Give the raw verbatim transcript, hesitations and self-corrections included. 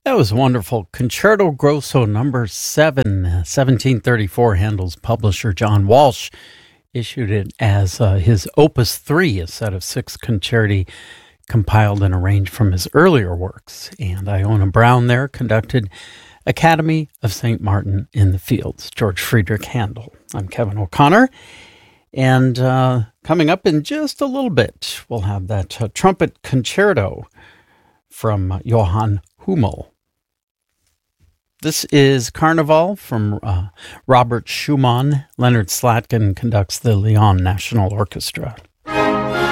That was wonderful. Concerto Grosso number seven, seventeen thirty-four. Handel's publisher, John Walsh, issued it as uh, his Opus three, a set of six concerti compiled and arranged from his earlier works. And Iona Brown there conducted Academy of Saint Martin in the Fields, George Friedrich Handel. I'm Kevin O'Connor. And uh, coming up in just a little bit, we'll have that uh, trumpet concerto from uh, Johann Hummel. This is Carnival from uh, Robert Schumann. Leonard Slatkin conducts the Lyon National Orchestra.